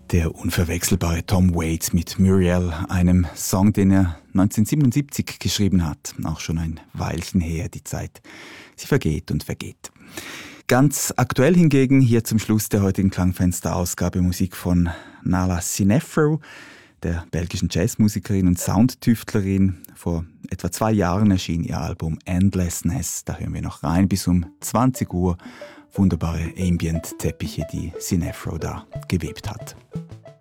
Der unverwechselbare Tom Waits mit Muriel, einem Song, den er 1977 geschrieben hat. Auch schon ein Weilchen her, die Zeit. Sie vergeht und vergeht. Ganz aktuell hingegen, hier zum Schluss der heutigen Klangfenster-Ausgabe, Musik von Nala Sinefro, der belgischen Jazzmusikerin und Soundtüftlerin. Vor etwa 2 Jahren erschien ihr Album Endlessness. Da hören wir noch rein bis um 20 Uhr. Wunderbare Ambient-Teppiche, die Sinefro da gewebt hat.